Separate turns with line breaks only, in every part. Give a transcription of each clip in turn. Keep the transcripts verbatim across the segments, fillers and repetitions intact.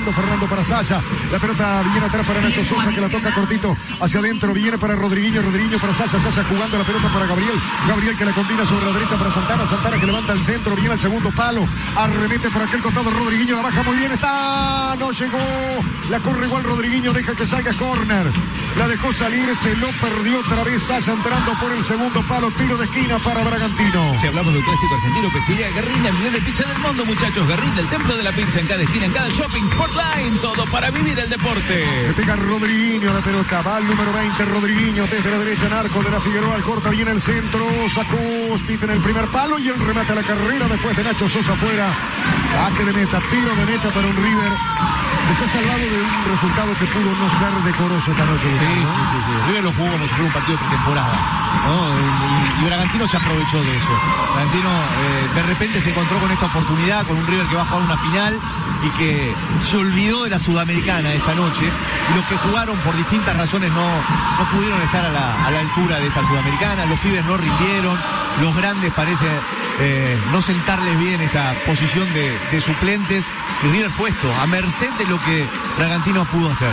Fernando, Fernando para Saya. La pelota viene atrás para Nacho Sosa, que la toca cortito hacia adentro. Viene para Rodriguinho, Rodriguinho para Saya. Saya jugando la pelota para Gabriel. Gabriel que la combina sobre la derecha para Santana. Santana que levanta el centro, viene al segundo palo. Arremete por aquel costado Rodriguinho. La baja muy bien, está. No llegó. La corre igual Rodriguinho, deja que salga córner. La dejó salir, se lo perdió otra vez. Saya entrando por el segundo palo. Tiro de esquina para Bragantino.
Si hablamos de un clásico argentino, Pizzería Guerrín, el nivel de pizza del mundo, muchachos. Guerrín, del templo de la pizza en cada esquina, en cada shopping. Sportline, todo para vivir el deporte.
Le pega Rodriguinho la pelota. Va al número veinte, Rodriguinho desde la derecha, Narco de la Figueroa. Al corta, viene el centro. Sacó Spiff en el primer palo y el remate a la carrera después de Nacho Sosa afuera. Saque de meta, tiro de meta para un River que se ha salvado de un resultado que pudo no ser decoroso esta noche.
Sí, ¿no? sí, sí, sí. River lo jugó como si fuera un partido de pretemporada, ¿no? Y, y Bragantino se aprovechó de eso. Bragantino eh, de repente se encontró con esta oportunidad, con un River que va a jugar una final y que se olvidó de la Sudamericana esta noche. Y los que jugaron por distintas razones no, no pudieron estar a la, a la altura de esta Sudamericana. Los pibes no rindieron. Los grandes parece eh, no sentarles bien esta posición de, de suplentes. Y River fue esto, a merced de lo que Bragantino pudo hacer.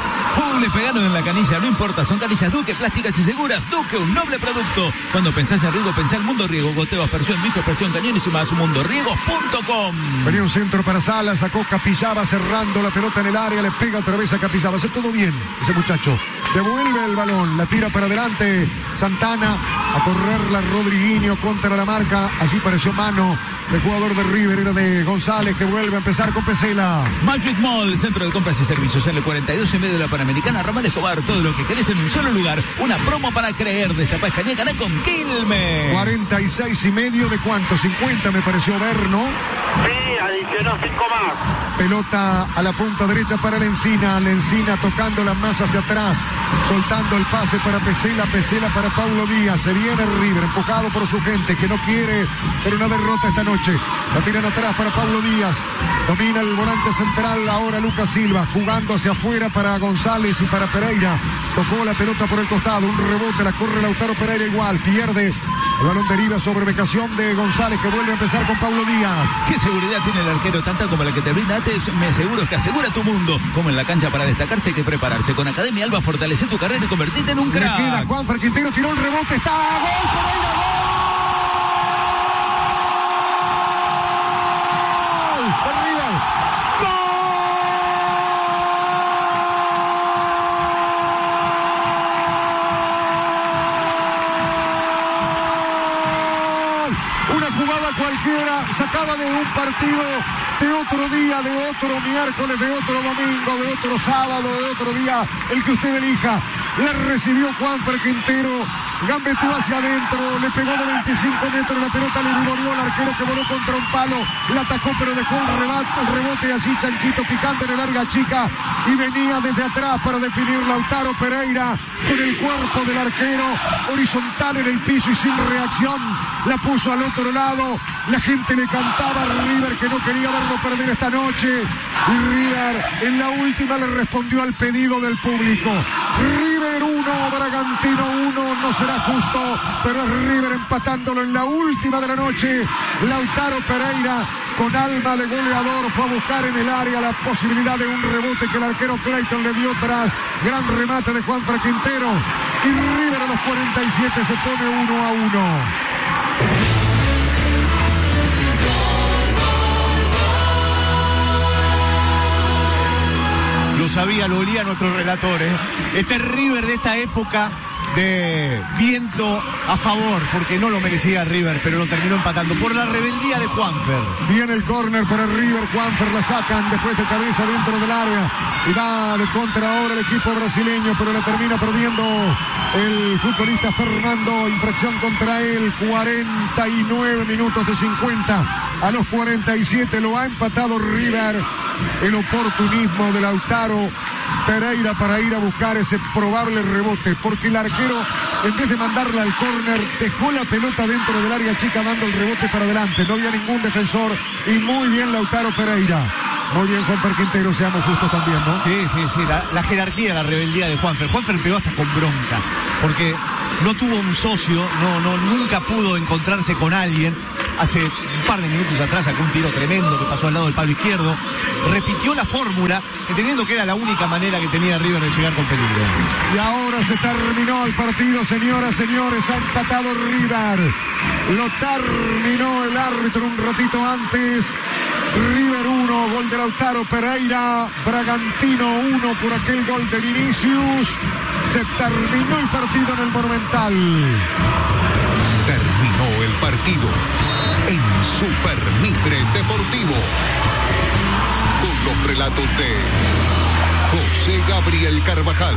Uh, le pegaron en la canilla, no importa, son canillas Duque, plásticas y seguras. Duque, un noble producto. Cuando pensás en riego, pensá en Mundo Riego. Goteo, aspersión, microexpresión, cañones y más. mundo riegos punto com.
Venía un centro para Sala, sacó Capillaba cerrando la pelota en el área, le pega otra vez a Capillaba. Hace todo bien ese muchacho. Devuelve el balón, la tira para adelante Santana, a correrla Rodriguinho contra la marca. Allí pareció mano del jugador de River, era de González, que vuelve a empezar con Pesela.
Magic Mall, centro de compras y servicios en el cuarenta y dos en medio de la Panamericana, Ramal Escobar. Todo lo que querés en un solo lugar. Una promo para creer. Destapá Escañé, ganá con Quilmes.
cuarenta y seis y medio de cuánto, cincuenta me pareció ver, ¿no?
Sí, adicionó cinco más.
Pelota a la punta derecha para Lencina. Lencina tocando las más hacia atrás, soltando el pase para Pesela. Pesela para Paulo Díaz. Se viene River, empujado por su gente, que no quiere pero una derrota esta noche. La tiran atrás para Paulo Díaz. Domina el volante central ahora Lucas Silva, jugando hacia afuera para González y para Pereira. Tocó la pelota por el costado, un rebote, la corre Lautaro Pereira igual, pierde. El balón deriva sobre ubicación de González, que vuelve a empezar con Paulo Díaz.
¿Qué seguridad tiene el arquero? Tanta como la que te brinda antes. Me aseguro que asegura tu mundo. Como en la cancha, para destacarse hay que prepararse. Con Academia Alba fortalece tu carrera y convertirte en un crack.
Le queda Juanfer Quintero, tiró el rebote, está gol, Pereira, gol. Cualquiera sacaba de un partido, de otro día, de otro miércoles, de otro domingo, de otro sábado, de otro día, el que usted elija. La recibió Juanfer Quintero, gambeteó hacia adentro, le pegó de veinticinco metros, la pelota le riboreó al arquero, que voló contra un palo, la atacó pero dejó un rebote, un rebote así chanchito picante en el larga chica, y venía desde atrás para definir Lautaro Pereira con el cuerpo del arquero, horizontal en el piso y sin reacción, la puso al otro lado. La gente le cantaba a River que no quería verlo perder esta noche, y River en la última le respondió al pedido del público. River uno, Bragantino uno, no será justo, pero es River empatándolo en la última de la noche. Lautaro Pereira, con alma de goleador, fue a buscar en el área la posibilidad de un rebote que el arquero Clayton le dio tras. Gran remate de Juanfer Quintero, y River a los cuarenta y siete se pone uno a uno.
Lo sabía, lo olía nuestro relator, ¿eh? Este River de esta época de viento a favor, porque no lo merecía River, pero lo terminó empatando por la rebeldía de Juanfer.
Viene el córner para River, Juanfer la sacan después de cabeza dentro del área, y va de contra ahora el equipo brasileño, pero la termina perdiendo el futbolista Fernando. Infracción contra él, cuarenta y nueve minutos de cincuenta, a los cuarenta y siete lo ha empatado River. El oportunismo de Lautaro Pereira para ir a buscar ese probable rebote, porque el arquero, en vez de mandarla al córner, dejó la pelota dentro del área chica dando el rebote para adelante. No había ningún defensor, y muy bien Lautaro Pereira. Muy bien Juanfer Quintero, seamos justos también, ¿no?
Sí, sí, sí, la, la jerarquía, la rebeldía de Juanfer. Juanfer pegó hasta con bronca, porque no tuvo un socio, no, no, nunca pudo encontrarse con alguien. hace un par de minutos atrás sacó un tiro tremendo que pasó al lado del palo izquierdo. Repitió la fórmula, entendiendo que era la única manera que tenía River de llegar con peligro.
Y ahora se terminó el partido, señoras, señores, ha empatado River. Lo terminó el árbitro un ratito antes. River uno, gol de Lautaro Pereira. Bragantino uno por aquel gol de Vinicius. Se terminó el partido en el Monumental.
Terminó el partido en Super Mitre Deportivo. Con los relatos de José Gabriel Carvajal.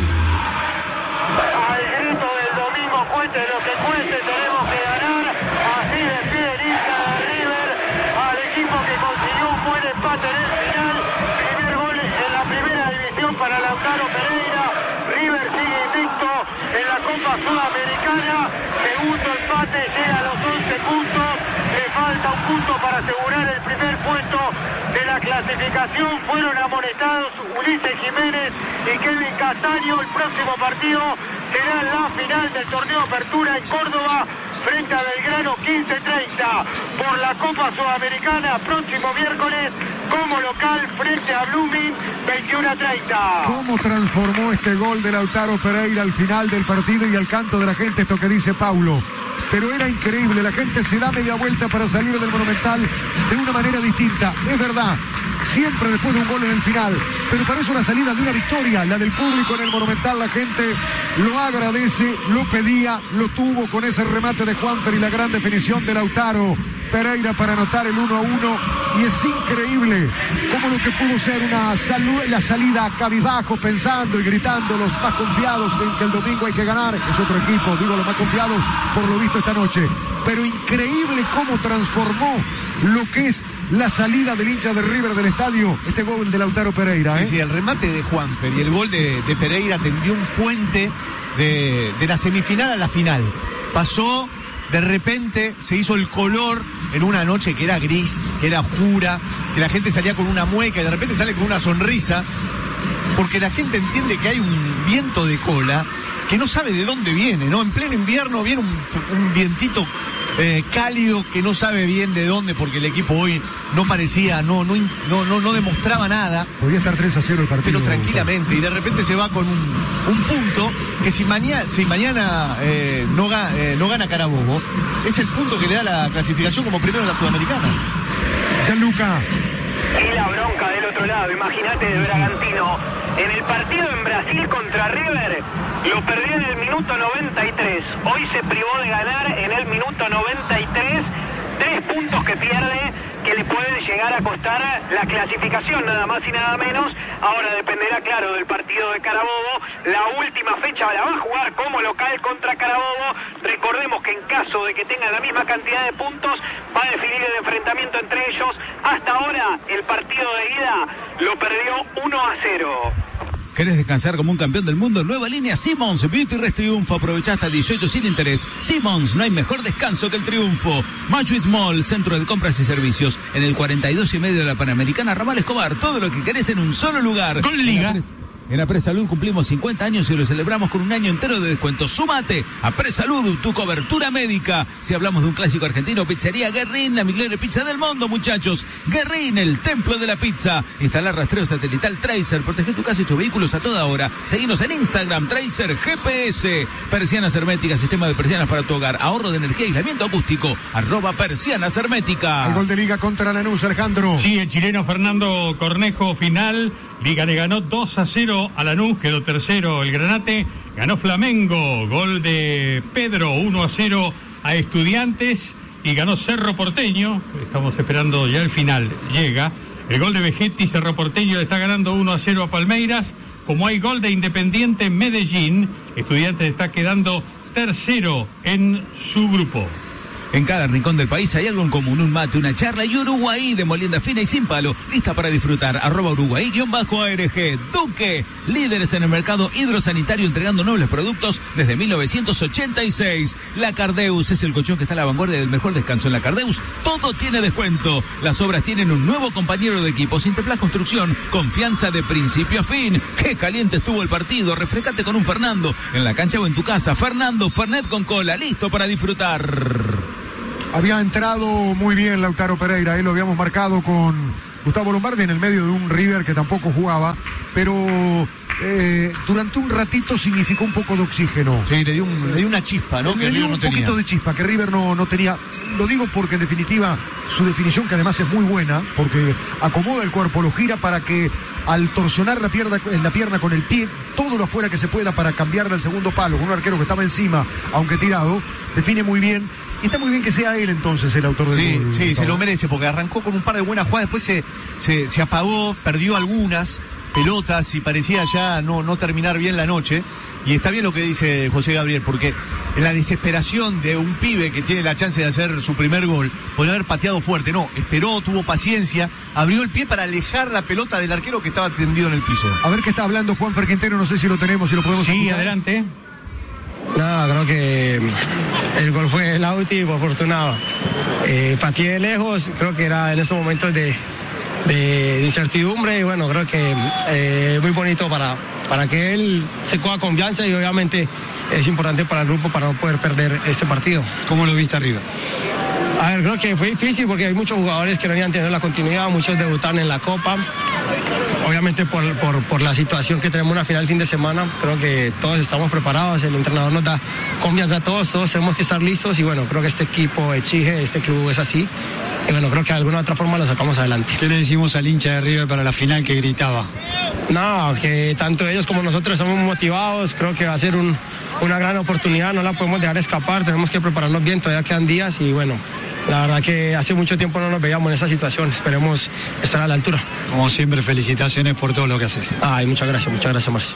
Al grito del domingo, cuente lo que cuente, tenemos que ganar. Así despide el hincha de River al equipo que consiguió un buen empate en el final. Primer gol en la primera división para Lautaro Pereira. River sigue invicto en la Copa Sudamericana. Segundo empate, llega a los once puntos. Le falta un punto para asegurar el primer puesto de la clasificación. Fueron amonestados Ulises Jiménez y Kevin Castaño. El próximo partido será la final del torneo Apertura en Córdoba frente a Belgrano quince treinta por la Copa Sudamericana. Próximo miércoles como local frente a Blooming veintiuno treinta.
¿Cómo transformó este gol de Lautaro Pereira al final del partido y al canto de la gente esto que dice Paulo? Pero era increíble, la gente se da media vuelta para salir del Monumental de una manera distinta. Es verdad, siempre después de un gol en el final, pero parece una salida de una victoria, la del público en el Monumental. La gente lo agradece, lo pedía, lo tuvo con ese remate de Juanfer y la gran definición de Lautaro Pereira para anotar el uno a uno. Y es increíble cómo lo que pudo ser una salud, la salida cabizbajo, pensando y gritando los más confiados en que el domingo hay que ganar. Es otro equipo, digo los más confiados por lo visto esta noche. Pero increíble cómo transformó lo que es la salida del hincha de River del estadio, este gol de Lautaro Pereira. ¿eh?
Sí, sí, el remate de Juanfer y el gol de, de Pereira tendió un puente de, de la semifinal a la final. Pasó, de repente se hizo el color en una noche que era gris, que era oscura, que la gente salía con una mueca y de repente sale con una sonrisa, porque la gente entiende que hay un viento de cola que no sabe de dónde viene, ¿no? En pleno invierno viene un, un vientito eh, cálido que no sabe bien de dónde, porque el equipo hoy no parecía, no, no, no, no, no demostraba nada.
Podría estar tres a cero el partido.
Pero tranquilamente, y de repente se va con un, un punto que si mañana, si mañana eh, no, ga, eh, no gana Carabobo, es el punto que le da la clasificación como primero en la Sudamericana.
Gianluca.
Y la bronca del otro lado, imagínate de Bragantino. En el partido en Brasil contra River, lo perdió en el minuto noventa y tres. Hoy se privó de ganar en el minuto noventa y tres. Tres puntos que pierde, que le pueden llegar a costar la clasificación, nada más y nada menos. Ahora dependerá, claro, del partido de Carabobo. La última fecha la va a jugar como local contra Carabobo. Recordemos que en caso de que tengan la misma cantidad de puntos, va a definir el enfrentamiento entre ellos. Hasta ahora, el partido de ida lo perdió uno a cero.
¿Querés descansar como un campeón del mundo? Nueva línea Simmons Beauty Rest Triunfo. Aprovecha hasta dieciocho sin interés. Simmons, no hay mejor descanso que el triunfo. Machuis Mall, centro de compras y servicios. En el cuarenta y dos y medio de la Panamericana, Ramal Escobar. Todo lo que querés en un solo lugar.
Con Liga.
En APRESalud cumplimos cincuenta años y lo celebramos con un año entero de descuento. Súmate a APRESalud, tu cobertura médica. Si hablamos de un clásico argentino, Pizzería Guerrín, la mejor pizza del mundo, muchachos. Guerrín, el templo de la pizza. Instalar rastreo satelital Tracer. Protege tu casa y tus vehículos a toda hora. Seguinos en Instagram, Tracer G P S. Persianas herméticas, sistema de persianas para tu hogar. Ahorro de energía y aislamiento acústico. Arroba persianas herméticas.
El gol de Liga contra Lanús, Alejandro.
Sí, el chileno Fernando Cornejo, final. Liga le ganó dos a cero a Lanús, quedó tercero el Granate, ganó Flamengo, gol de Pedro, uno a cero a Estudiantes, y ganó Cerro Porteño, estamos esperando ya el final, llega, el gol de Vegetti, Cerro Porteño le está ganando uno a cero a Palmeiras. Como hay gol de Independiente Medellín, Estudiantes está quedando tercero en su grupo.
En cada rincón del país hay algo en común, un mate, una charla y Uruguay de molienda fina y sin palo, lista para disfrutar. Arroba Uruguay-A R G. Duque, líderes en el mercado hidrosanitario entregando nobles productos desde mil novecientos ochenta y seis. La Cardeus es el colchón que está a la vanguardia del mejor descanso. En la Cardeus todo tiene descuento. Las obras tienen un nuevo compañero de equipo. Sinterplas Construcción, confianza de principio a fin. Qué caliente estuvo el partido. Refrescate con un Fernando en la cancha o en tu casa. Fernando Fernet con cola, listo para disfrutar.
Había entrado muy bien Lautaro Pereira, ahí lo habíamos marcado con Gustavo Lombardi en el medio de un River que tampoco jugaba, pero eh, durante un ratito significó un poco de oxígeno.
Sí, le dio, un, le dio una chispa, ¿no?
Le
que
dio
River
un
no tenía.
poquito de chispa, que River no, no tenía. Lo digo porque en definitiva su definición, que además es muy buena, porque acomoda el cuerpo, lo gira para que al torsionar la pierna, la pierna con el pie, todo lo afuera que se pueda para cambiarle al segundo palo, con un arquero que estaba encima, aunque tirado, define muy bien. Y está muy bien que sea él entonces el autor del
Sí,
gol.
sí, se lo merece, porque arrancó con un par de buenas jugadas, después se, se, se apagó, perdió algunas pelotas y parecía ya no, no terminar bien la noche. Y está bien lo que dice José Gabriel, porque en la desesperación de un pibe que tiene la chance de hacer su primer gol, podría haber pateado fuerte. No, esperó, tuvo paciencia, abrió el pie para alejar la pelota del arquero que estaba tendido en el piso.
A ver qué está hablando Juanfer Quintero, no sé si lo tenemos, si lo podemos
Sí,
escuchar.
adelante.
No, creo que el gol fue el último, afortunado. Eh, pateé de lejos, creo que era en esos momentos de, de, de incertidumbre y bueno, creo que eh, es muy bonito para, para que él se coja confianza y obviamente es importante para el grupo para no poder perder este partido.
¿Cómo lo viste arriba?
A ver, creo que fue difícil porque hay muchos jugadores que no habían tenido la continuidad, muchos debutaron en la Copa. Obviamente por, por, por la situación que tenemos una final el fin de semana, creo que todos estamos preparados, el entrenador nos da confianza a todos, todos tenemos que estar listos y bueno, creo que este equipo exige, este club es así y bueno, creo que de alguna otra forma lo sacamos adelante.
¿Qué le decimos al hincha de River para la final que gritaba?
No, que tanto ellos como nosotros estamos motivados, creo que va a ser un, una gran oportunidad, no la podemos dejar escapar, tenemos que prepararnos bien, todavía quedan días y bueno, la verdad que hace mucho tiempo no nos veíamos en esa situación, esperemos estar a la altura.
Como siempre, felicitaciones por todo lo que haces.
Ay, muchas gracias, muchas gracias, Marci.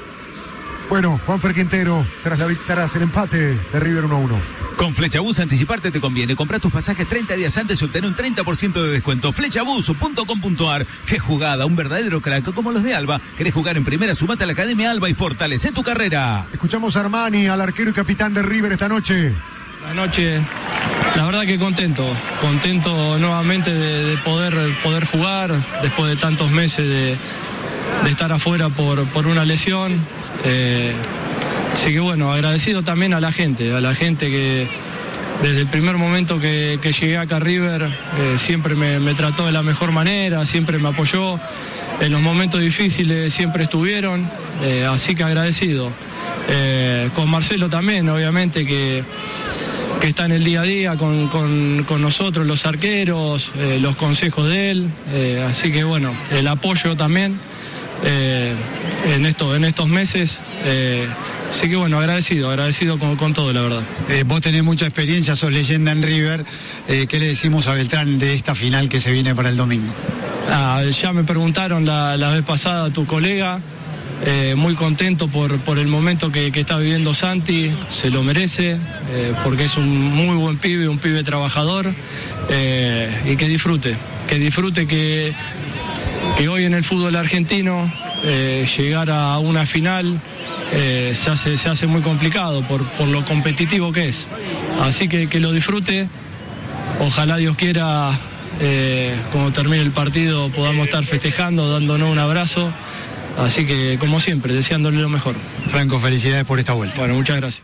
Bueno, Juanfer Quintero, tras la tras el empate de River uno a uno.
Con Flechabús anticiparte te conviene. Comprar tus pasajes treinta días antes y obtener un treinta por ciento de descuento. flechabús punto com punto ar. Qué jugada, un verdadero crack como los de Alba. ¿Querés jugar en primera? Sumate a la Academia Alba y fortalece tu carrera.
Escuchamos a Armani, al arquero y capitán de River esta noche.
La noche, la verdad que contento, contento nuevamente de, de poder, poder jugar después de tantos meses de, de estar afuera por, por una lesión. Eh, así que bueno, agradecido también a la gente, a la gente que desde el primer momento que, que llegué acá a River eh, siempre me, me trató de la mejor manera, siempre me apoyó, en los momentos difíciles siempre estuvieron, eh, así que agradecido. Eh, con Marcelo también, obviamente que que está en el día a día con, con, con nosotros, los arqueros, eh, los consejos de él, eh, así que bueno, el apoyo también eh, en, esto, en estos meses, eh, así que bueno, agradecido, agradecido con, con todo, la verdad.
Eh, vos tenés mucha experiencia, sos leyenda en River, eh, ¿qué le decimos a Beltrán de esta final que se viene para el domingo?
Ah, ya me preguntaron la, la vez pasada tu colega. Eh, muy contento por, por el momento que, que está viviendo Santi, se lo merece, eh, porque es un muy buen pibe, un pibe trabajador, eh, y que disfrute, que disfrute que, que hoy en el fútbol argentino eh, llegar a una final eh, se, hace, se hace muy complicado por, por lo competitivo que es. Así que que lo disfrute, ojalá Dios quiera, eh, cuando termine el partido podamos estar festejando, dándonos un abrazo. Así que, como siempre, deseándole lo mejor.
Franco, felicidades por esta vuelta.
Bueno, muchas gracias.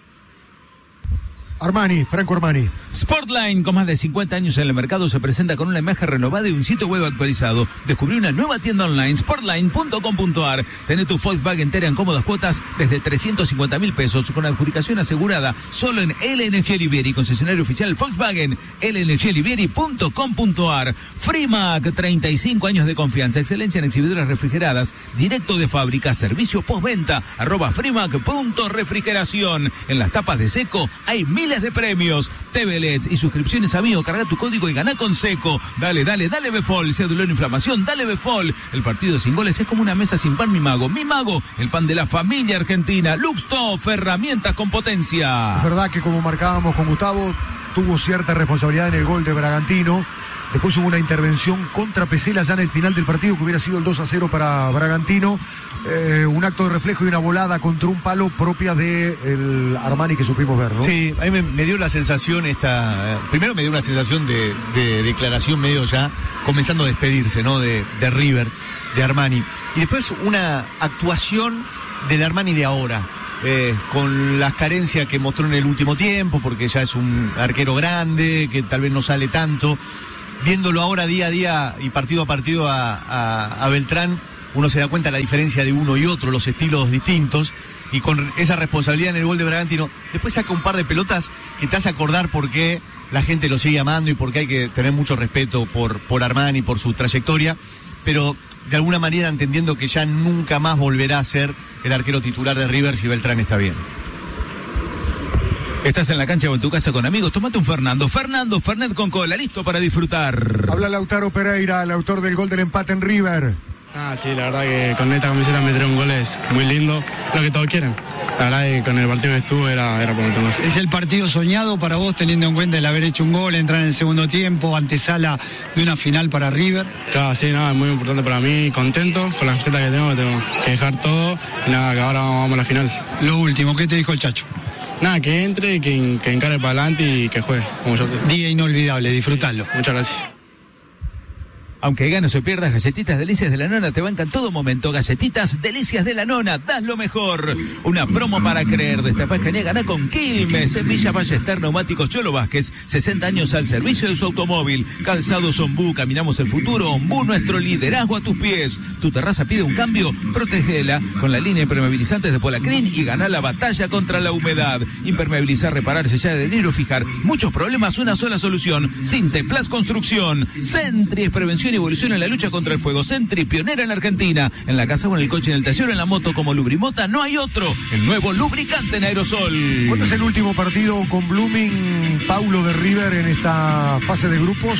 Armani, Franco Armani.
Sportline, con más de cincuenta años en el mercado, se presenta con una imagen renovada y un sitio web actualizado. Descubrí una nueva tienda online, sportline punto com punto ar. Tené tu Volkswagen entera en cómodas cuotas desde trescientos cincuenta mil pesos, con adjudicación asegurada, solo en L N G Livieri, concesionario oficial Volkswagen, L N G Livieri punto com punto ar. Frimac, treinta y cinco años de confianza, excelencia en exhibidoras refrigeradas, directo de fábrica, servicio postventa, arroba frimac punto refrigeración. En las tapas de Seco hay miles de premios, T V L E Ds y suscripciones a Mío. Carga tu código y gana con Seco. Dale, dale, dale Befol. Cédula en inflamación, dale Befol. El partido sin goles es como una mesa sin pan, mi mago. Mi mago, el pan de la familia argentina. Luxtoff, herramientas con potencia.
Es verdad que como marcábamos con Gustavo, tuvo cierta responsabilidad en el gol de Bragantino. Después hubo una intervención contra Pesela ya en el final del partido que hubiera sido el dos a cero para Bragantino. Eh, un acto de reflejo y una volada contra un palo propia de el Armani que supimos ver, ¿no?
Sí, a mí me, me dio la sensación esta... Eh, primero me dio una sensación de, de declaración medio ya comenzando a despedirse, ¿no? De, de River, de Armani. Y después una actuación del Armani de ahora. eh, con las carencias que mostró en el último tiempo, porque ya es un arquero grande, que tal vez no sale tanto. Viéndolo ahora día a día y partido a partido a, a, a Beltrán, uno se da cuenta de la diferencia de uno y otro, los estilos distintos, y con esa responsabilidad en el gol de Bragantino, después saca un par de pelotas que te hace acordar por qué la gente lo sigue amando y por qué hay que tener mucho respeto por, por Armani, por su trayectoria, pero de alguna manera entendiendo que ya nunca más volverá a ser el arquero titular de River si Beltrán está bien.
Estás en la cancha o en tu casa con amigos, tomate un Fernando. Fernando, Fernet con cola, listo para disfrutar.
Habla Lautaro Pereira, el autor del gol del empate en River.
Ah, sí, la verdad que con esta camiseta meter un gol es muy lindo, lo que todos quieren. La verdad que con el partido que estuvo era, era por meter más.
¿Es el partido soñado para vos, teniendo en cuenta el haber hecho un gol, entrar en el segundo tiempo, antesala de una final para River?
Claro, sí, no, es muy importante para mí, contento con la camiseta que tengo, que tengo que dejar todo, y nada, que ahora vamos a la final.
Lo último, ¿qué te dijo el Chacho?
Nada, que entre, que, que encare para adelante y que juegue, como yo sé.
Día inolvidable, disfrutalo.
Muchas gracias.
Aunque ganes o pierdas, Galletitas Delicias de la Nona te bancan todo momento. Galletitas Delicias de la Nona, das lo mejor. Una promo para creer. Destapá y ganá con Quilmes. En Villa Ballester, Neumáticos Cholo Vázquez. sesenta años al servicio de su automóvil. Calzados Ombú, caminamos el futuro. Ombú, nuestro liderazgo a tus pies. Tu terraza pide un cambio, protégela con la línea impermeabilizantes de Polacrin y ganá la batalla contra la humedad. Impermeabilizar, reparar, sellar, adherir o fijar. Muchos problemas, una sola solución. Sinteplas Construcción. Sentry es prevención y evolución en la lucha contra el fuego. Sentry, pionera en la Argentina. En la casa o en el coche, en el taller o en la moto, como Lubrimota, no hay otro. El nuevo lubricante en aerosol.
¿Cuándo es el último partido con Blooming, Paulo, de River en esta fase de grupos?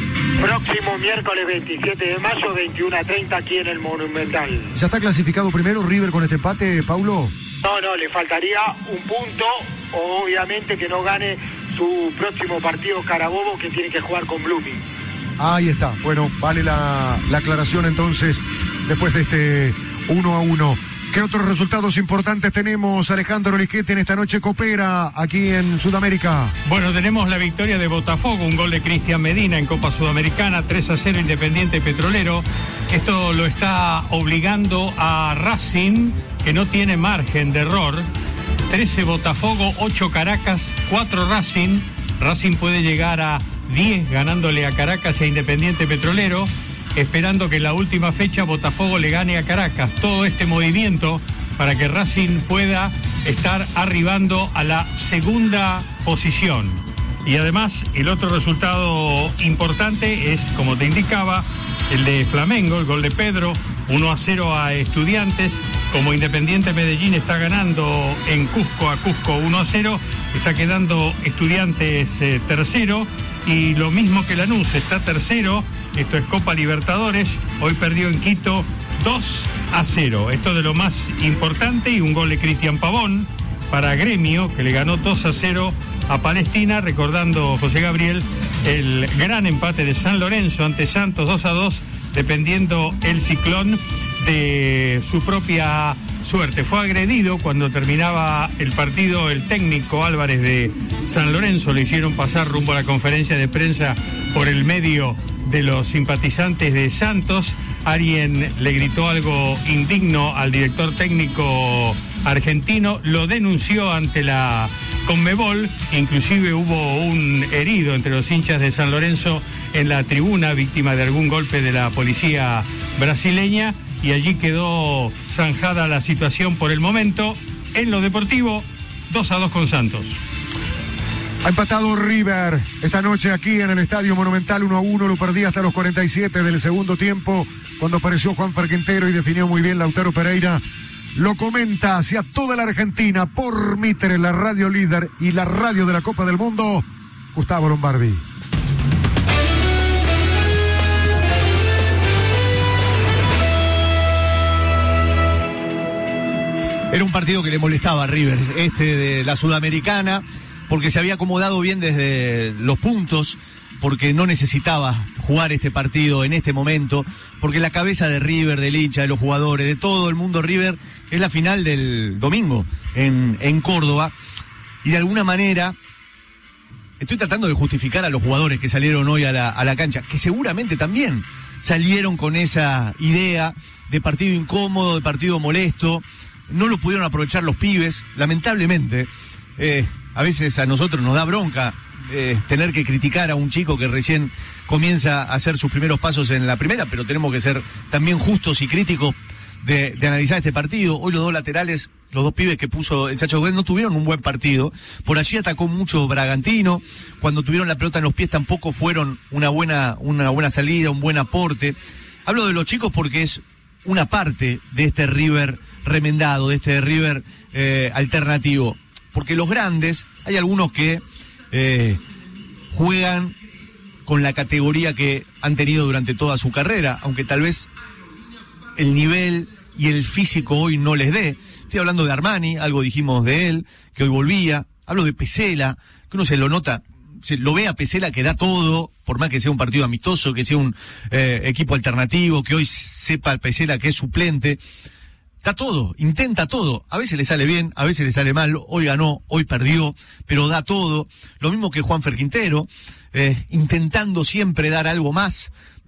Próximo miércoles veintisiete de mayo, veintiuno a treinta, aquí en el Monumental.
¿Ya está clasificado primero River con este empate, Paulo?
No, no, le faltaría un punto, obviamente que no gane su próximo partido Carabobo, que tiene que jugar con Blooming.
Ahí está. Bueno, vale la, la aclaración entonces después de este uno a uno. ¿Qué otros resultados importantes tenemos, Alejandro Lisquete, en esta noche copera aquí en Sudamérica?
Bueno, tenemos la victoria de Botafogo, un gol de Cristian Medina en Copa Sudamericana, tres a cero Independiente Petrolero. Esto lo está obligando a Racing, que no tiene margen de error. trece Botafogo, ocho Caracas, cuatro Racing. Racing puede llegar a diez ganándole a Caracas e Independiente Petrolero, esperando que en la última fecha Botafogo le gane a Caracas. Todo este movimiento para que Racing pueda estar arribando a la segunda posición. Y además el otro resultado importante es, como te indicaba, el de Flamengo, el gol de Pedro, uno a cero a Estudiantes. Como Independiente Medellín está ganando en Cusco a Cusco uno a cero, está quedando Estudiantes eh, tercero. Y lo mismo que Lanús, está tercero, esto es Copa Libertadores, hoy perdió en Quito dos a cero. Esto de lo más importante, y un gol de Cristian Pavón para Gremio, que le ganó dos a cero a Palestina, recordando, José Gabriel, el gran empate de San Lorenzo ante Santos dos a dos, dependiendo el Ciclón de su propia suerte. Fue agredido cuando terminaba el partido el técnico Álvarez de San Lorenzo, le hicieron pasar rumbo a la conferencia de prensa por el medio de los simpatizantes de Santos. Alguien le gritó algo indigno al director técnico argentino, lo denunció ante la Conmebol, inclusive hubo un herido entre los hinchas de San Lorenzo en la tribuna, víctima de algún golpe de la policía brasileña, y allí quedó zanjada la situación por el momento. En lo deportivo, dos a dos con Santos.
Ha empatado River esta noche aquí en el Estadio Monumental uno a uno, lo perdí hasta los cuarenta y siete del segundo tiempo, cuando apareció Juan Ferquintero y definió muy bien Lautaro Pereira. Lo comenta hacia toda la Argentina por Mitre, la radio líder y la radio de la Copa del Mundo, Gustavo Lombardi.
Era un partido que le molestaba a River, este de la Sudamericana, porque se había acomodado bien desde los puntos, porque no necesitaba jugar este partido en este momento, porque la cabeza de River, del hincha, de los jugadores, de todo el mundo River, es la final del domingo en, en Córdoba, y de alguna manera estoy tratando de justificar a los jugadores que salieron hoy a la, a la cancha, que seguramente también salieron con esa idea de partido incómodo, de partido molesto, no lo pudieron aprovechar los pibes, lamentablemente. Eh, a veces a nosotros nos da bronca eh, tener que criticar a un chico que recién comienza a hacer sus primeros pasos en la primera, pero tenemos que ser también justos y críticos de, de analizar este partido. Hoy los dos laterales, los dos pibes que puso el Chacho Gómez no tuvieron un buen partido. Por allí atacó mucho Bragantino. Cuando tuvieron la pelota en los pies tampoco fueron una buena, una buena salida, un buen aporte. Hablo de los chicos porque es una parte de este River remendado, de este River eh, alternativo. Porque los grandes, hay algunos que eh, juegan con la categoría que han tenido durante toda su carrera, aunque tal vez el nivel y el físico hoy no les dé. Estoy hablando de Armani, algo dijimos de él, que hoy volvía. Hablo de Pesela, que uno se lo nota, se lo ve a Pesela que da todo, por más que sea un partido amistoso, que sea un eh, equipo alternativo, que hoy sepa Pesela que es suplente. Da todo, intenta todo. A veces le sale bien, a veces le sale mal. Hoy ganó, hoy perdió, pero da todo. Lo mismo que Juanfer Quintero, eh, intentando siempre dar algo más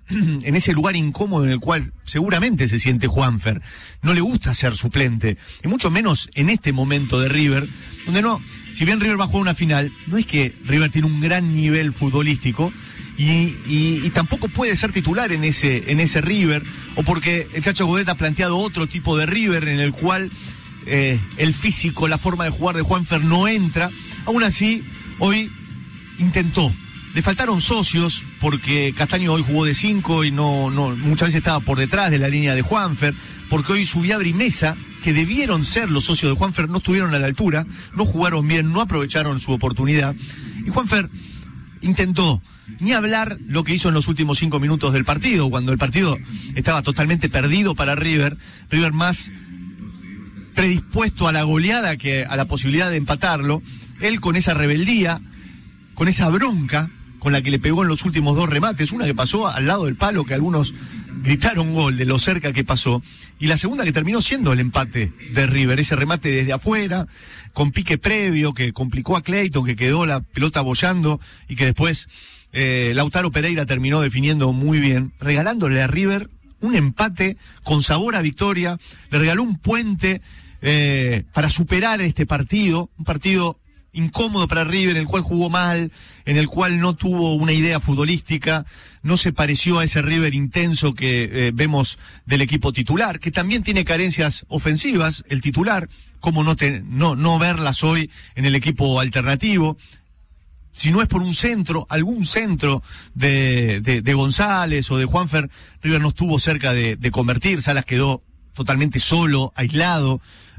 en ese lugar incómodo en el cual seguramente se siente Juanfer. No le gusta ser suplente, y mucho menos en este momento de River, donde no, si bien River va a jugar una final, no es que River tiene un gran nivel futbolístico, y, y, y tampoco puede ser titular en ese, en ese River, o porque el Chacho Godet ha planteado otro tipo de River en el cual eh, el físico, la forma de jugar de Juanfer no entra. Aún así, hoy intentó. Le faltaron socios, porque Castaño hoy jugó de cinco y no, no, muchas veces estaba por detrás de la línea de Juanfer, porque hoy Subiabra y Mesa, que debieron ser los socios de Juanfer, no estuvieron a la altura, no jugaron bien, no aprovecharon su oportunidad. Y Juanfer intentó, ni hablar lo que hizo en los últimos cinco minutos del partido, cuando el partido estaba totalmente perdido para River, River más predispuesto a la goleada que a la posibilidad de empatarlo. Él con esa rebeldía, con esa bronca con la que le pegó en los últimos dos remates, una que pasó al lado del palo, que algunos gritaron gol de lo cerca que pasó, y la segunda que terminó siendo el empate de River, ese remate desde afuera, con pique previo, que complicó a Clayton, que quedó la pelota boyando, y que después eh, Lautaro Pereira terminó definiendo muy bien, regalándole a River un empate con sabor a victoria. Le regaló un puente eh, para superar este partido, un partido incómodo para River, en el cual jugó mal, en el cual no tuvo una idea futbolística, no se pareció a ese River intenso que eh, vemos del equipo titular, que también tiene carencias ofensivas, el titular, cómo no, te, no, no verlas hoy en el equipo alternativo. Si no es por un centro, algún centro de, de, de González o de Juanfer, River no estuvo cerca de, de convertir. Salas quedó totalmente solo, aislado,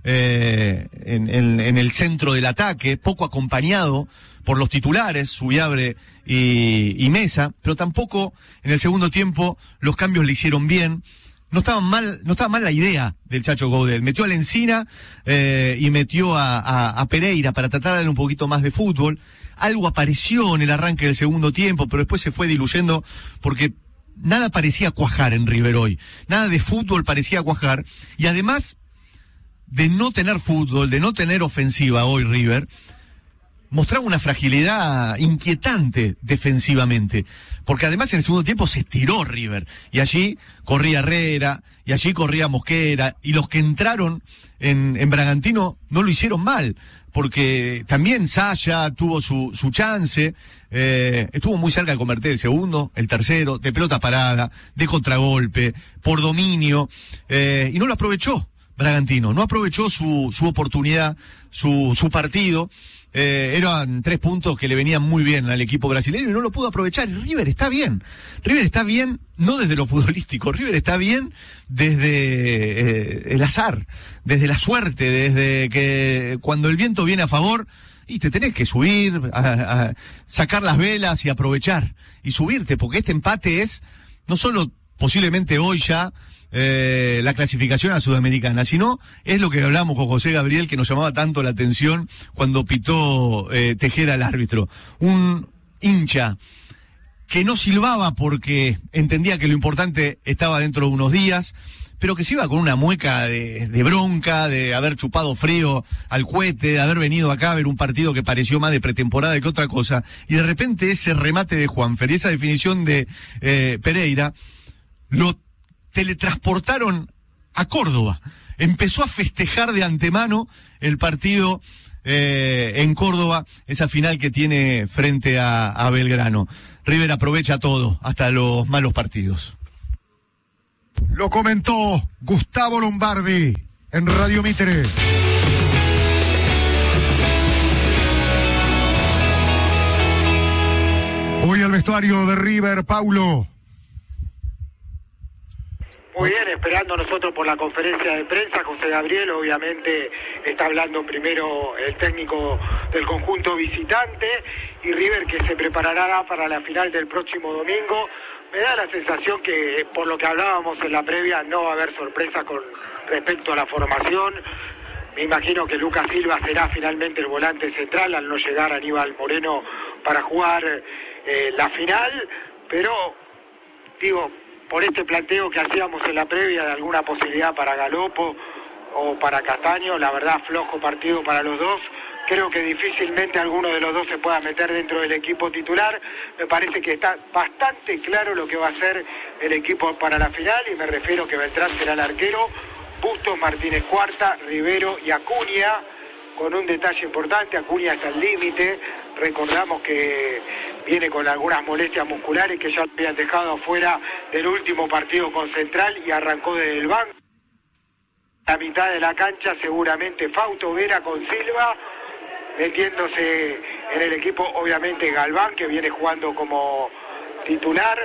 eh, en, en, en el centro del ataque, poco acompañado por los titulares, Subiabre y, y Mesa, pero tampoco en el segundo tiempo los cambios le hicieron bien. No estaba mal, no estaba mal la idea del Chacho Coudet. Metió a Lencina eh, y metió a, a, a Pereira para tratar de darle un poquito más de fútbol. Algo apareció en el arranque del segundo tiempo, pero después se fue diluyendo porque nada parecía cuajar en River hoy. Nada de fútbol parecía cuajar. Y además de no tener fútbol, de no tener ofensiva hoy River, mostraba una fragilidad inquietante defensivamente, porque además en el segundo tiempo se estiró River, y allí corría Herrera, y allí corría Mosquera, y los que entraron en, en Bragantino no lo hicieron mal, porque también Saya tuvo su, su chance, eh, estuvo muy cerca de convertir el segundo, el tercero, de pelota parada, de contragolpe, por dominio, eh, y no lo aprovechó Bragantino, no aprovechó su, su oportunidad, su, su partido. Eh, eran tres puntos que le venían muy bien al equipo brasileño y no lo pudo aprovechar. Y River está bien. River está bien, no desde lo futbolístico. River está bien desde eh, el azar, desde la suerte, desde que cuando el viento viene a favor y te tenés que subir, a, a sacar las velas y aprovechar y subirte, porque este empate es no solo posiblemente hoy ya Eh, la clasificación a Sudamericana, sino es lo que hablamos con José Gabriel, que nos llamaba tanto la atención cuando pitó eh, Tejera al árbitro. Un hincha que no silbaba porque entendía que lo importante estaba dentro de unos días, pero que se iba con una mueca de, de bronca, de haber chupado frío al cohete, de haber venido acá a ver un partido que pareció más de pretemporada que otra cosa, y de repente ese remate de Juanfer y esa definición de eh, Pereira lo teletransportaron a Córdoba. empezó a festejar de antemano el partido eh, en Córdoba, esa final que tiene frente a, a Belgrano. River aprovecha todo, hasta los malos partidos.
Lo comentó Gustavo Lombardi en Radio Mitre. Voy al vestuario de River, Paulo.
Muy bien, esperando nosotros por la conferencia de prensa. José Gabriel, obviamente, está hablando primero el técnico del conjunto visitante y River, que se preparará para la final del próximo domingo. Me da la sensación que, por lo que hablábamos en la previa, no va a haber sorpresa con respecto a la formación. Me imagino que Lucas Silva será finalmente el volante central al no llegar a Aníbal Moreno para jugar eh, la final, pero digo, por este planteo que hacíamos en la previa de alguna posibilidad para Galopo o para Castaño, la verdad flojo partido para los dos. Creo que difícilmente alguno de los dos se pueda meter dentro del equipo titular. Me parece que está bastante claro lo que va a ser el equipo para la final, y me refiero que Beltrán será el arquero, Bustos, Martínez Cuarta, Rivero y Acuña, con un detalle importante: Acuña está al límite. Recordamos que viene con algunas molestias musculares que ya habían dejado afuera del último partido con Central y arrancó desde el banco. La mitad de la cancha seguramente Fausto Vera con Silva, metiéndose en el equipo obviamente Galván, que viene jugando como titular.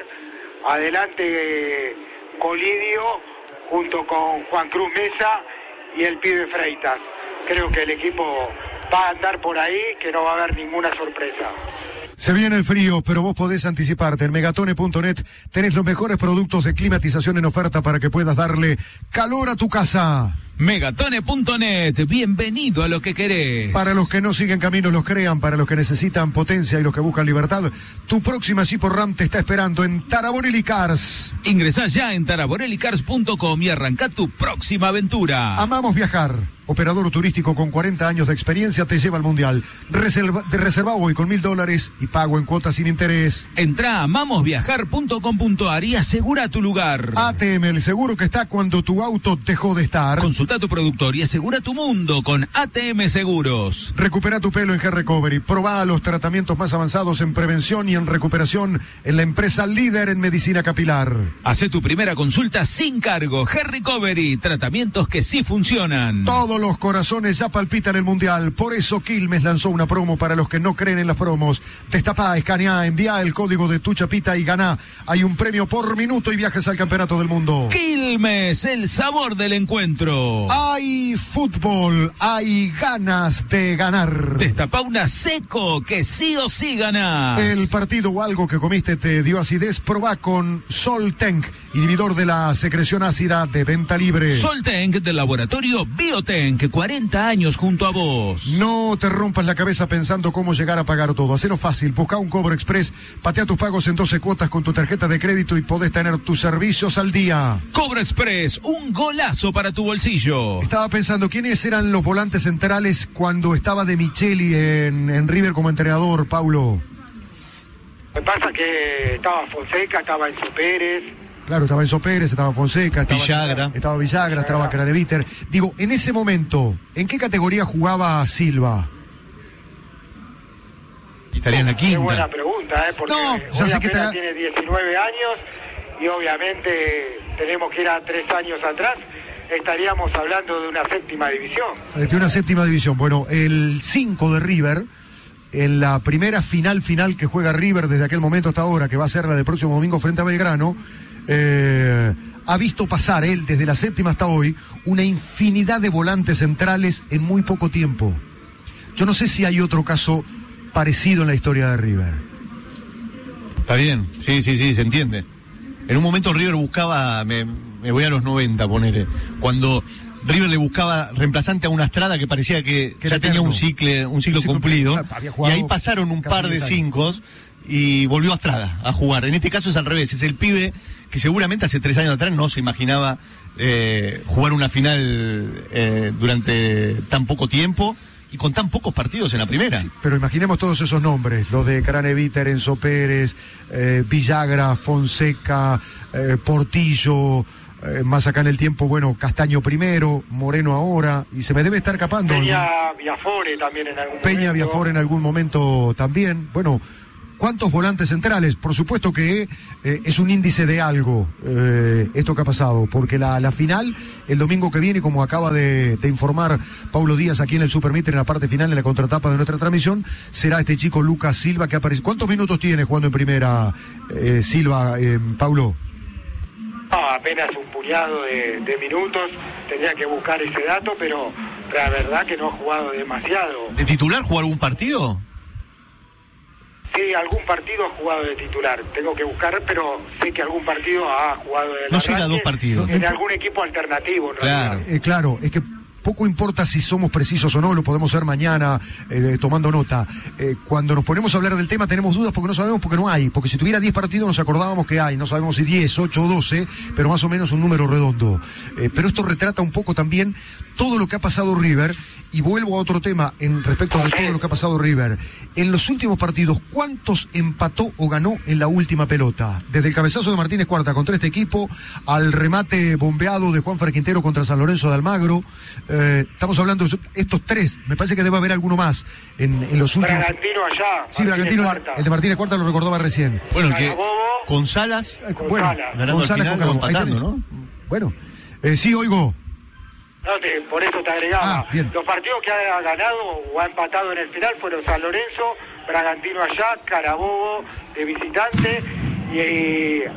Adelante Colidio junto con Juan Cruz Mesa y el pibe Freitas. Creo que el equipo va a andar por ahí, que no va a haber ninguna sorpresa.
Se viene el frío, pero vos podés anticiparte. En megatone punto net tenés los mejores productos de climatización en oferta para que puedas darle calor a tu casa.
megatone punto net, bienvenido a lo que querés.
Para los que no siguen caminos, los crean. Para los que necesitan potencia y los que buscan libertad, tu próxima Jeep o Ram te está esperando en Taraborelli Cars.
Ingresá ya en taraborelli cars punto com y arrancá tu próxima aventura.
Amamos viajar. Operador turístico con cuarenta años de experiencia te lleva al Mundial. Reserva, de reserva hoy con mil dólares y pago en cuotas sin interés.
Entrá a amamos viajar punto com punto a r y asegura tu lugar.
A T M, el seguro que está cuando tu auto dejó de estar.
Consulta a tu productor y asegura tu mundo con A T M Seguros.
Recupera tu pelo en Hair Recovery. Probá los tratamientos más avanzados en prevención y en recuperación en la empresa líder en medicina capilar.
Hacé tu primera consulta sin cargo. Hair Recovery, tratamientos que sí funcionan.
Todos los corazones ya palpitan el Mundial. Por eso Quilmes lanzó una promo para los que no creen en las promos. Destapá, escaneá, envía el código de tu chapita y ganá. Hay un premio por minuto y viajes al campeonato del mundo.
Quilmes, el sabor del encuentro.
Hay fútbol, hay ganas de ganar.
Destapá una Seco, que sí o sí ganás.
El partido o algo que comiste te dio acidez, probá con Soltank, inhibidor de la secreción ácida, de venta libre.
Soltank del laboratorio Biotank, cuarenta años junto a vos.
No te rompas la cabeza pensando cómo llegar a pagar todo. Hacelo fácil, busca un Cobro Express, patea tus pagos en doce cuotas con tu tarjeta de crédito y podés tener tus servicios al día.
Cobro Express, un golazo para tu bolsillo.
Estaba pensando, ¿quiénes eran los volantes centrales cuando estaba De Micheli en, en River como entrenador, Paulo?
Me pasa que estaba Fonseca, estaba Enzo Pérez.
Claro, estaba Enzo Pérez, estaba Fonseca, estaba
Villagra.
Estaba Villagra, estaba Craneviter. Digo, en ese momento, ¿en qué categoría jugaba Silva?
Estaría en la quinta.
Qué buena pregunta, ¿eh? Porque
No,
hoy
ya sé que
apenas
está-
tiene diecinueve años y obviamente tenemos que ir a tres años atrás. Estaríamos hablando de una séptima división.
De una séptima división. Bueno, el cinco de River, en la primera final final que juega River desde aquel momento hasta ahora, que va a ser la del próximo domingo frente a Belgrano, eh, ha visto pasar él desde la séptima hasta hoy una infinidad de volantes centrales en muy poco tiempo. Yo no sé si hay otro caso parecido en la historia de River.
Está bien, sí, sí, sí, se entiende. En un momento River buscaba, me, me voy a los noventa, ponele, cuando River le buscaba reemplazante a una Estrada que parecía que,
Que
ya
era
tenía
eterno.
un ciclo, un ciclo
Un ciclo
cumplido,
cumplido. Había
y
jugado
ahí pasaron un
casi
par de
diez años.
cinco y volvió a Estrada a jugar. En este caso es al revés, es el pibe que seguramente hace tres años atrás no se imaginaba eh, jugar una final eh, durante tan poco tiempo, y con tan pocos partidos en la primera.
Sí, pero imaginemos todos esos nombres, los de Craneviter, Enzo Pérez, eh, Villagra, Fonseca, eh, Portillo, eh, más acá en el tiempo, bueno, Castaño primero, Moreno ahora, y se me debe estar escapando.
Peña Viafore también en algún
Peña
momento.
Viafore en algún momento también. Bueno, ¿cuántos volantes centrales? Por supuesto que eh, es un índice de algo eh, esto que ha pasado, porque la, la final, el domingo que viene, como acaba de, de informar Paulo Díaz aquí en el Supermitre, en la parte final, en la contratapa de nuestra transmisión, será este chico Lucas Silva que aparece. ¿Cuántos minutos tiene jugando en primera eh, Silva, eh, Paulo?
Ah, apenas un puñado de, de minutos, tendría que buscar ese dato, pero la verdad que no ha jugado demasiado.
¿De titular jugó algún partido?
Sí, algún partido ha jugado de titular, tengo que buscar, pero sé que algún partido ha jugado de
No llega a dos partidos.
En algún equipo alternativo, en
Claro.
realidad.
Eh, claro, es que poco importa si somos precisos o no, lo podemos hacer mañana eh, tomando nota. Eh, cuando nos ponemos a hablar del tema tenemos dudas porque no sabemos, porque no hay. Porque si tuviera diez partidos nos acordábamos que hay, no sabemos si diez, ocho o doce, pero más o menos un número redondo. Eh, pero esto retrata un poco también todo lo que ha pasado River, y vuelvo a otro tema en respecto de todo lo que ha pasado River. En los últimos partidos, ¿cuántos empató o ganó en la última pelota? Desde el cabezazo de Martínez Cuarta contra este equipo, al remate bombeado de Juanfer Quintero contra San Lorenzo de Almagro. Eh, estamos hablando de estos tres, me parece que debe haber alguno más en, en los últimos.
Bragantino allá.
Sí, Bragantino,
Cuarta.
el de Martínez Cuarta lo recordaba recién.
Bueno, el que
Carabobo,
con Salas,
Eh, bueno,
González.
ganando al
González
final,
con
o
Carabobo. Ahí
empatando,
tenés.
¿no?
Bueno, eh, sí, oigo.
No, te- por eso te agregaba.
Ah, bien.
Los partidos que ha ganado o ha empatado en el final fueron San Lorenzo, Bragantino allá, Carabobo de visitante y eh,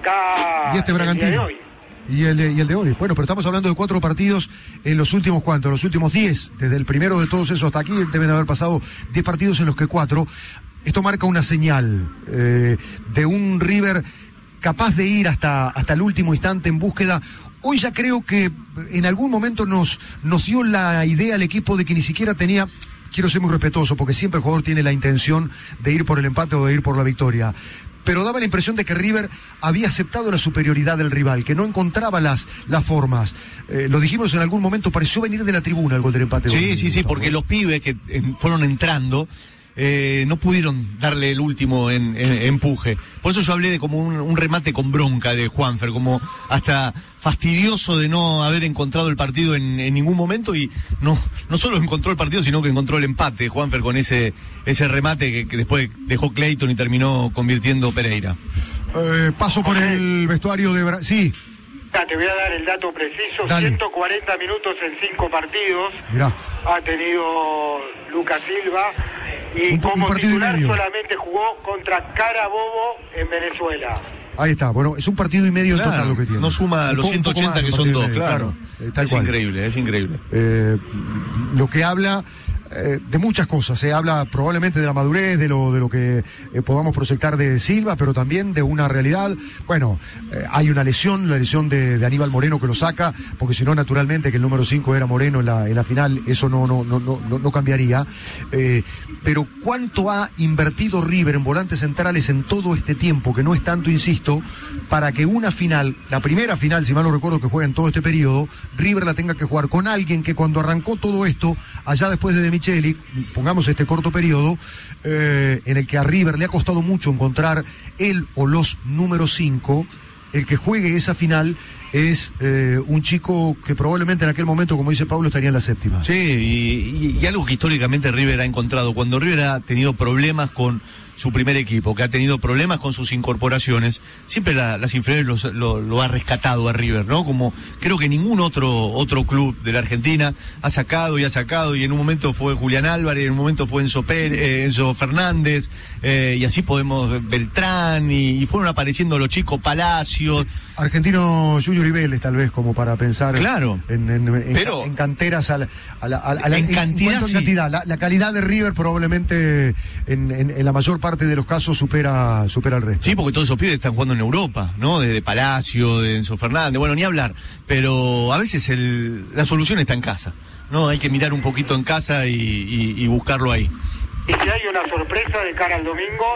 acá
Y este
el día de
Bragantino.
hoy.
Y el, de, y el de hoy. Bueno, pero estamos hablando de cuatro partidos en los últimos, ¿cuántos? Los últimos diez. Desde el primero de todos esos hasta aquí deben haber pasado diez partidos en los que cuatro. Esto marca una señal eh, de un River capaz de ir hasta, hasta el último instante en búsqueda. Hoy ya creo que en algún momento nos, nos dio la idea al equipo de que ni siquiera tenía... Quiero ser muy respetuoso porque siempre el jugador tiene la intención de ir por el empate o de ir por la victoria. Pero daba la impresión de que River había aceptado la superioridad del rival, que no encontraba las, las formas. Eh, lo dijimos en algún momento, pareció venir de la tribuna el gol del empate.
Sí, sí, sí, porque los pibes que en, fueron entrando eh, no pudieron darle el último en, en, empuje. Por eso yo hablé de como un, un remate con bronca de Juanfer, como hasta fastidioso de no haber encontrado el partido en, en ningún momento, y no no solo encontró el partido, sino que encontró el empate Juanfer con ese ese remate que, que después dejó Clayton y terminó convirtiendo Pereira.
Eh, paso por el vestuario de Brasil. Sí,
Ah, te voy a dar el dato preciso,
Dale.
ciento cuarenta minutos en cinco partidos
mirá.
ha tenido Lucas Silva y
Un po- un
como
partido y
titular
medio.
solamente jugó contra Carabobo en Venezuela.
Ahí está, bueno, es un partido y medio en
Claro,
total lo que tiene.
no suma
Un
los
po- un
ciento
poco
ochenta
más de
que
un
son
partido y
dos,
medio,
claro.
eh, tal
Es
cual.
increíble, es increíble.
Eh, lo que habla eh, de muchas cosas, se habla probablemente de la madurez, de lo de lo que eh, podamos proyectar de Silva, pero también de una realidad. Bueno, eh, hay una lesión, la lesión de, de Aníbal Moreno que lo saca, porque si no, naturalmente que el número cinco era Moreno en la, en la final, eso no, no, no, no, no cambiaría. Eh, pero ¿cuánto ha invertido River en volantes centrales en todo este tiempo, que no es tanto, insisto, para que una final, la primera final, si mal no recuerdo, que juega en todo este periodo, River la tenga que jugar con alguien que cuando arrancó todo esto, allá después de De Micheli, pongamos este corto periodo, eh, en el que a River le ha costado mucho encontrar él o los número cinco, el que juegue esa final es eh, un chico que probablemente en aquel momento, como dice Pablo, estaría en la séptima.
Sí, y, y- y algo que históricamente River ha encontrado, cuando River ha tenido problemas con su primer equipo, que ha tenido problemas con sus incorporaciones, siempre la- las inferiores los- lo, lo ha rescatado a River, ¿no? Como creo que ningún otro otro club de la Argentina ha sacado y ha sacado, y en un momento fue Julián Álvarez, en un momento fue Enzo, Pérez, eh, Enzo Fernández, eh, y así podemos, Beltrán, y, y fueron apareciendo los chicos, Palacios.
Argentino Junior y Vélez, tal vez, como para pensar
Claro.
en, en, en-
Pero-
en canteras a la, a la- a la- a la-
En cantidad,
cuanto a
sí.
cantidad. La, la calidad de River probablemente en, en- en la mayor parte de los casos supera supera al resto.
Sí, porque todos esos pibes están jugando en Europa, ¿no? De, de Palacio, de Enzo Fernández, bueno, ni hablar. Pero a veces el, la solución está en casa, ¿no? Hay que mirar un poquito en casa y, y- y buscarlo ahí.
Y si hay una sorpresa de cara al domingo,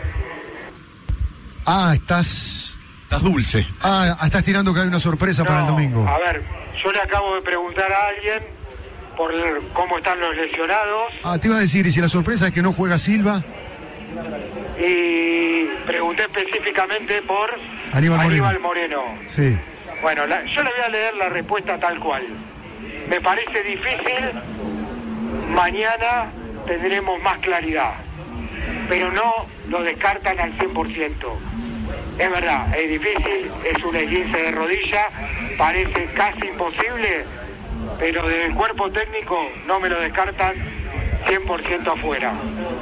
Ah, estás
Estás dulce.
ah, estás tirando que hay una sorpresa para el
no,
domingo.
a ver, yo le acabo de preguntar a alguien por cómo están los lesionados.
Ah, te iba a decir, ¿y si la sorpresa es que no juega Silva?
Y pregunté específicamente por
Aníbal Moreno.
Aníbal Moreno.
Sí.
Bueno, la, yo le voy a leer la respuesta tal cual. Me parece difícil, mañana tendremos más claridad, pero no lo descartan al cien por ciento. Es verdad, es difícil, es un esguince de rodilla, parece casi imposible, pero desde el cuerpo técnico no me lo descartan cien por ciento afuera.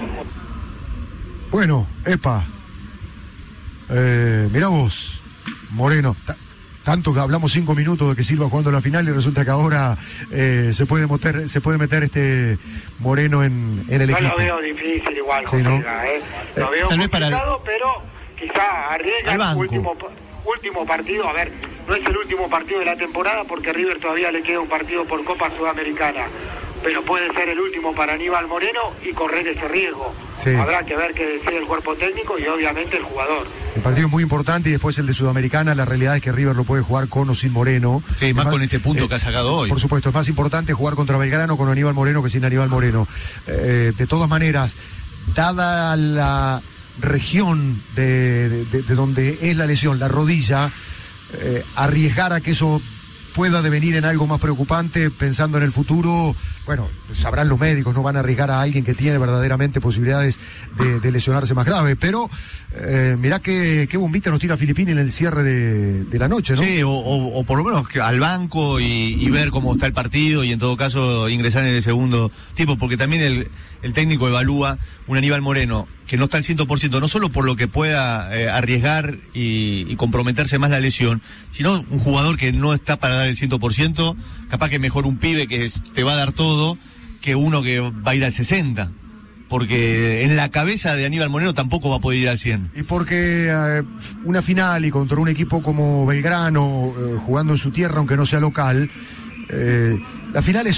Bueno, epa, eh, mirá vos, Moreno, t- tanto que hablamos cinco minutos de que Silva jugando la final y resulta que ahora eh, se puede meter, se puede meter este Moreno en, en el
Yo
equipo.
lo veo difícil igual,
Sí, ¿no?
José, ¿eh? Lo veo
Tal vez para
complicado,
el-
pero quizá arriesga
al banco.
el último, último partido. A ver, no es el último partido de la temporada porque a River todavía le queda un partido por Copa Sudamericana, pero puede ser el último para Aníbal Moreno y correr ese riesgo.
Sí.
Habrá que ver qué decide el cuerpo técnico y obviamente el jugador.
El partido es muy importante y después el de Sudamericana, la realidad es que River lo puede jugar con o sin Moreno.
Sí, más
Es
con este punto que ha sacado hoy.
Por supuesto, es más importante jugar contra Belgrano con Aníbal Moreno que sin Aníbal Moreno. Eh, de todas maneras, dada la región de, de, de donde es la lesión, la rodilla, eh, arriesgar a que eso pueda devenir en algo más preocupante, pensando en el futuro, bueno, sabrán los médicos, no van a arriesgar a alguien que tiene verdaderamente posibilidades de, de lesionarse más grave, pero eh, mirá qué, qué bombita nos tira Filippini en el cierre de, de la noche, ¿no?
Sí, o, o, o por lo menos que al banco y, y ver cómo está el partido y en todo caso ingresar en el segundo tiempo, porque también el, el técnico evalúa un Aníbal Moreno que no está al cien por ciento, no solo por lo que pueda eh, arriesgar y, y comprometerse más la lesión, sino un jugador que no está para dar el cien por ciento, capaz que mejor un pibe que es, te va a dar todo que uno que va a ir al sesenta. Porque en la cabeza de Aníbal Moreno tampoco va a poder ir al cien.
Y porque eh, una final y contra un equipo como Belgrano, eh, jugando en su tierra, aunque no sea local, eh, las finales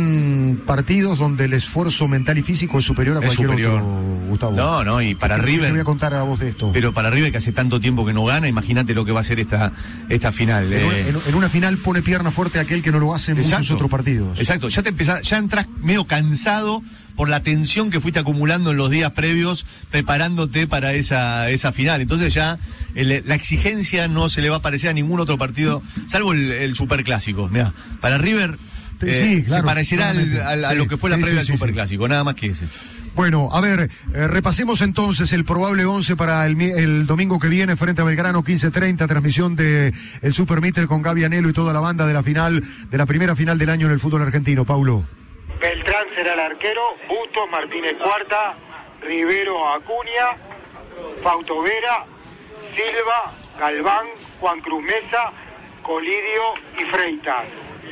son partidos donde el esfuerzo mental y físico es superior a
Es
cualquier
superior.
otro, Gustavo.
No, no, y para
¿Qué- qué
River...
Te voy a contar a vos de esto.
Pero para River, que hace tanto tiempo que no gana, imagínate lo que va a ser esta, esta final.
En,
eh.
una, en- en una final pone pierna fuerte aquel que no lo hace en muchos
Exacto.
otros partidos.
Exacto, ya te empezás, ya entras medio cansado por la tensión que fuiste acumulando en los días previos preparándote para esa, esa final. Entonces ya el, la exigencia no se le va a parecer a ningún otro partido, salvo el, el superclásico. Mirá, para River eh,
Sí, claro,
se parecerá al,
claramente.
al- a
Sí,
lo que fue la
sí,
previa
sí,
al
sí,
superclásico, nada más que ese.
Bueno, a ver, eh, repasemos entonces el probable once para el, mi- el domingo que viene frente a Belgrano, quince treinta, transmisión de el Super Mitre con Gaby Anelo y toda la banda de la final, de la primera final del año en el fútbol argentino. Paulo.
Beltrán será el arquero, Bustos, Martínez Cuarta, Rivero Acuña, Fausto Vera, Silva, Galván, Juan Cruz Mesa, Colidio y Freitas.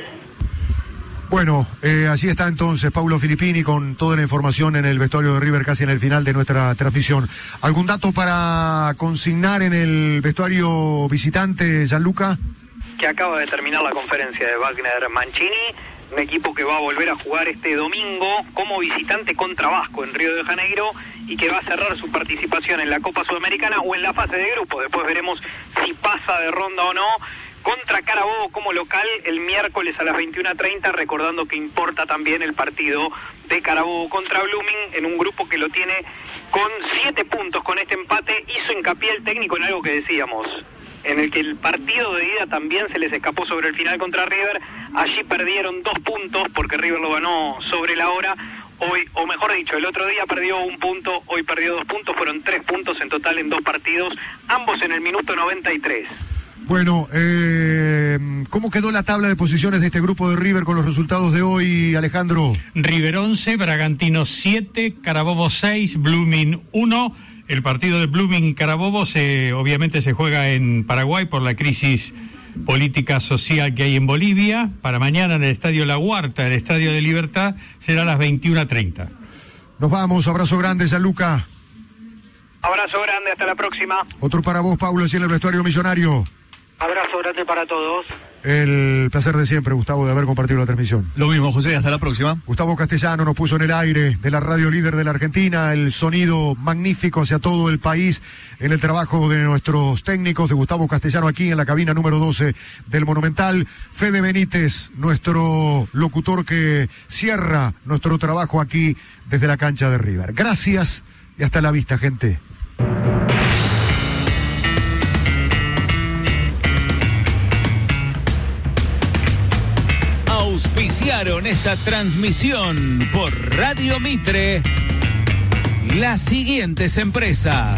Bueno, eh, así está entonces Paulo Filippini con toda la información en el vestuario de River casi en el final de nuestra transmisión. ¿Algún dato para consignar en el vestuario visitante, Gianluca?
Que acaba de terminar la conferencia de Wagner Mancini, un equipo que va a volver a jugar este domingo como visitante contra Vasco en Río de Janeiro y que va a cerrar su participación en la Copa Sudamericana o en la fase de grupos. Después veremos si pasa de ronda o no. Contra Carabobo como local el miércoles a las veintiuna treinta, recordando que importa también el partido de Carabobo contra Blooming en un grupo que lo tiene con siete puntos. Con este empate hizo hincapié el técnico en algo que decíamos, en el que el partido de ida también se les escapó sobre el final contra River. Allí perdieron dos puntos porque River lo ganó sobre la hora. Hoy, o mejor dicho, el otro día perdió un punto, hoy perdió dos puntos, fueron tres puntos en total en dos partidos, ambos en el minuto noventa y tres.
Bueno, eh, ¿cómo quedó la tabla de posiciones de este grupo de River con los resultados de hoy, Alejandro?
River once, Bragantino siete, Carabobo seis, Blooming uno. El partido de Blooming Carabobo se, obviamente se juega en Paraguay por la crisis política social que hay en Bolivia. Para mañana en el Estadio La Huerta, el Estadio de Libertad, será a las veintiuna treinta.
Nos vamos, abrazo grande, Gianluca.
Abrazo grande, hasta la próxima.
Otro para vos, Paulo, así en el vestuario millonario.
Abrazo grande para todos.
El placer de siempre, Gustavo, de haber compartido la transmisión.
Lo mismo, José, hasta la próxima.
Gustavo Castellano nos puso en el aire de la radio líder de la Argentina, el sonido magnífico hacia todo el país, en el trabajo de nuestros técnicos, de Gustavo Castellano aquí en la cabina número doce del Monumental. Fede Benítez, nuestro locutor que cierra nuestro trabajo aquí desde la cancha de River. Gracias y hasta la vista, gente.
Auspiciaron esta transmisión por Radio Mitre las siguientes empresas.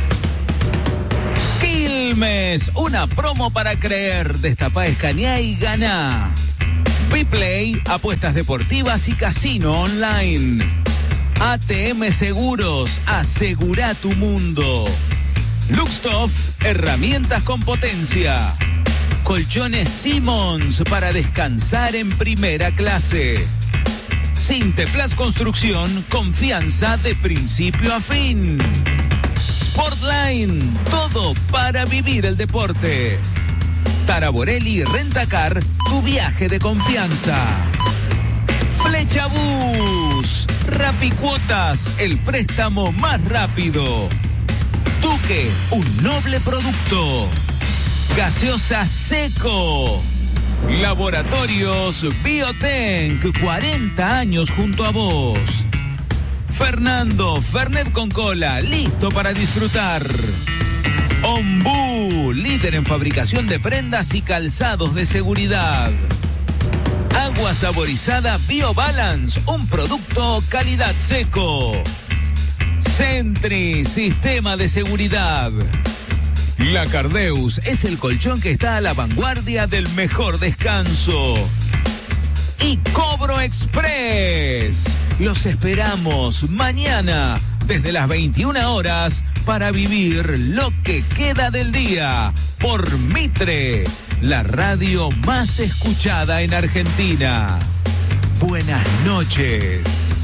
Quilmes, una promo para creer. Destapá, escaneá y ganá. Biplay, apuestas deportivas y casino online. A T M Seguros, asegura tu mundo. Luxtoff, herramientas con potencia. Colchones Simmons para descansar en primera clase. Sinteplas Construcción, confianza de principio a fin. Sportline, todo para vivir el deporte. Taraborelli Rentacar, tu viaje de confianza. Flecha Bus, Rapicuotas, el préstamo más rápido. Duque, un noble producto. Gaseosa Seco. Laboratorios Biotenc, cuarenta años junto a vos. Fernando, Fernet con cola, listo para disfrutar. Ombú, líder en fabricación de prendas y calzados de seguridad. Agua saborizada BioBalance, un producto calidad Seco. Sentry, sistema de seguridad. La Cardeus es el colchón que está a la vanguardia del mejor descanso. Y Cobro Express. Los esperamos mañana desde las veintiuna horas para vivir lo que queda del día por Mitre, la radio más escuchada en Argentina. Buenas noches.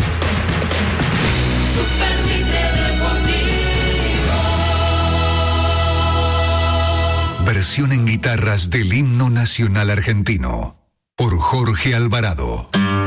Versión en guitarras del himno nacional argentino por Jorge Alvarado.